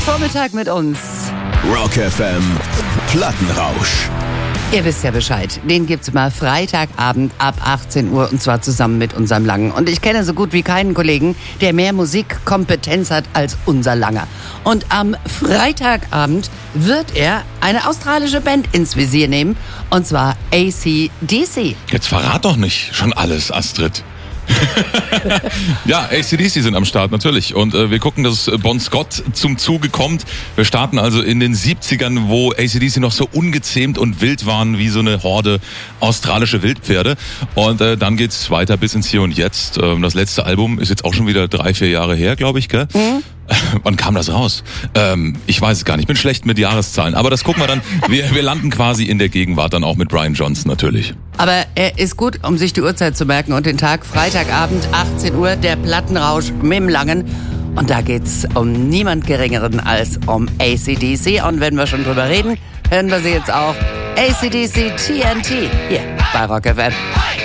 Vormittag mit uns. Rock FM Plattenrausch. Ihr wisst ja Bescheid. Den gibt's immer Freitagabend ab 18 Uhr und zwar zusammen mit unserem Langen. Und ich kenne so gut wie keinen Kollegen, der mehr Musikkompetenz hat als unser Langer. Und am Freitagabend wird er eine australische Band ins Visier nehmen. Und zwar AC/DC. Jetzt verrat doch nicht schon alles, Astrid. Ja, AC/DC sind am Start, natürlich. Und wir gucken, dass Bon Scott zum Zuge kommt. Wir starten also in den 70ern, wo AC/DC noch so ungezähmt und wild waren wie so eine Horde australische Wildpferde. Und dann geht's weiter bis ins Hier und Jetzt. Das letzte Album ist jetzt auch schon wieder 3-4 Jahre her, glaube ich, gell? Mhm. Wann kam das raus? Ich weiß es gar nicht. Ich bin schlecht mit Jahreszahlen. Aber das gucken wir dann. Wir landen quasi in der Gegenwart dann auch mit Brian Johnson natürlich. Aber er ist gut, um sich die Uhrzeit zu merken und den Tag. Freitagabend, 18 Uhr, der Plattenrausch mit dem Langen. Und da geht's um niemand Geringeren als um AC/DC. Und wenn wir schon drüber reden, hören wir sie jetzt auch. AC/DC TNT hier bei Rock FM.